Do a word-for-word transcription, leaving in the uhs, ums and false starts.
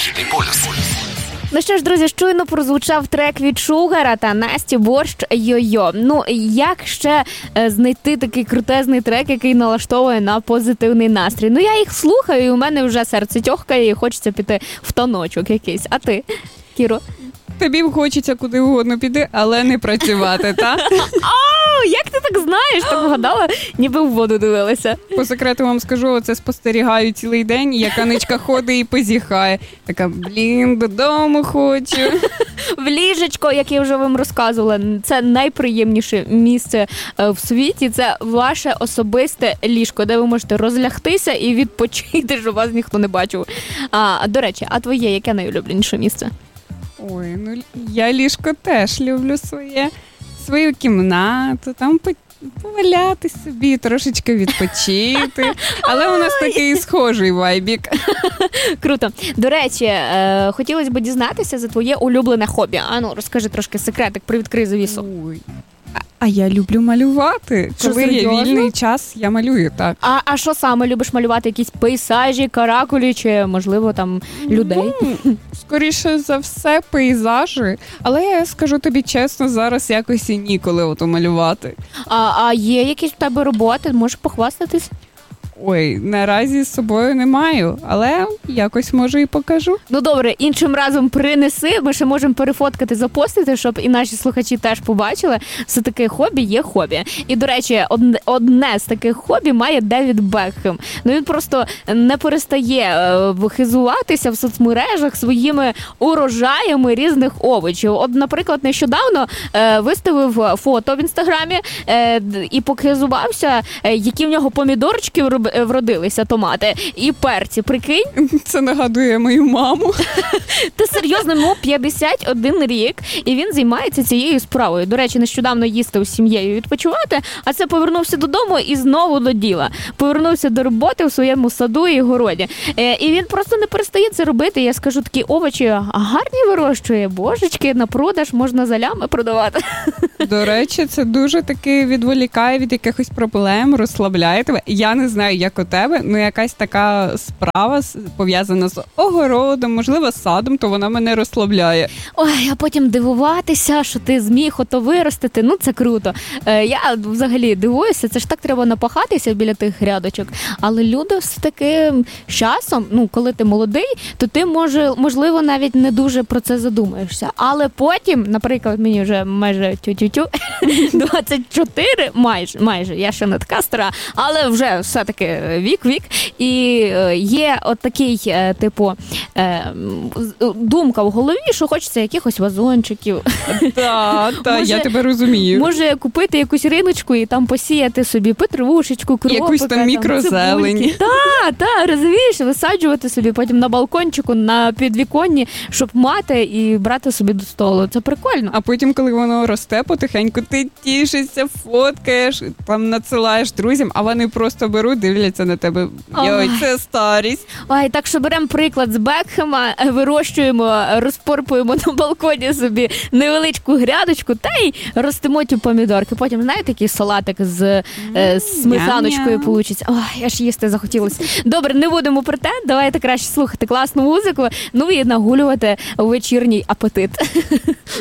Західний полюс. Ну що ж, друзі, щойно прозвучав трек від Шугара та Насті Борщ «Йо-йо». Ну, як ще е, знайти такий крутезний трек, який налаштовує на позитивний настрій? Ну, я їх слухаю, і у мене вже серце тьохкає, і хочеться піти в таночок якийсь. А ти, Кіро? Тобі хочеться куди угодно піти, але не працювати, так? О, як ти так знаєш? Так вгадала, ніби в воду дивилася. По секрету вам скажу, оце спостерігаю цілий день, як Аничка ходить і позіхає. Така, блін, додому хочу. В ліжечко, як я вже вам розказувала, це найприємніше місце в світі. Це ваше особисте ліжко, де ви можете розлягтися і відпочити, щоб вас ніхто не бачив. А, до речі, а твоє, яке найулюбленіше місце? Ой, ну я ліжко теж люблю своє, свою кімнату, там поваляти собі, трошечки відпочити. Але у нас такий схожий вайбік. Круто. До речі, е, хотілося б дізнатися за твоє улюблене хобі. А ну, розкажи трошки секретик, привідкрий завісу. Ой. А я люблю малювати. Що, коли є серйозно? вільний час, я малюю, так. А, а що саме любиш малювати? Якісь пейзажі, каракулі чи, можливо, там людей? Ну, скоріше за все, пейзажі. Але я скажу тобі чесно, зараз якось і ніколи ото малювати. А, а є якісь в тебе роботи? Можеш похвастатись? Ой, наразі з собою не маю, але якось, може, і покажу. Ну добре, іншим разом принеси, ми ще можемо перефоткати, запостити, щоб і наші слухачі теж побачили. Все таке хобі є хобі. І, до речі, одне, одне з таких хобі має Девід Бекхем. Ну він просто не перестає е, хизуватися в соцмережах своїми урожаями різних овочів. От, наприклад, нещодавно е, виставив фото в інстаграмі е, і похизувався, е, які в нього помідорчики вродилися, томати і перці, прикинь? Це нагадує мою маму. Та серйозно, йому п'ятдесят один рік, і він займається цією справою. До речі, нещодавно їздив з сім'єю відпочивати, а це повернувся додому і знову до діла. Повернувся до роботи в своєму саду і городі. Е, і він просто не перестає це робити. Я скажу, такі овочі гарні вирощує, божечки, на продаж можна за лями продавати. До речі, це дуже таки відволікає від якихось проблем, розслабляє тебе. Я не знаю, як у тебе, ну якась така справа пов'язана з огородом, можливо, з садом, то вона мене розслабляє. Ой, а потім дивуватися, що ти зміг ото виростити, ну це круто. Е, я взагалі дивуюся, це ж так треба напахатися біля тих грядочок, але люди все-таки з часом, ну коли ти молодий, то ти, може, можливо, навіть не дуже про це задумаєшся. Але потім, наприклад, мені вже майже тю-тю-тю, двадцять чотири, майже, майже, я ще не така стара, але вже все-таки вік-вік, і є от такий, типу, думка в голові, що хочеться якихось вазончиків. Так, так, я тебе розумію. Може купити якусь риночку і там посіяти собі петрушечку, кропика. Якусь там мікрозелень. Так, так, розумієш, висаджувати собі потім на балкончику, на підвіконні, щоб мати і брати собі до столу. Це прикольно. А потім, коли воно росте потихеньку, ти тішишся, фоткаєш, там надсилаєш друзям, а вони просто беруть, дивляться на тебе. Йой, це старість. Ой, так що беремо приклад з Бекхема, вирощуємо, розпорпуємо на балконі собі невеличку грядочку та й ростимо ті помідорки. Потім, знаєте, такий салатик з, е, з сметаночкою получиться. Ой, аж їсти захотілося. Добре, не будемо про те, давайте краще слухати класну музику, ну і нагулювати вечірній апетит.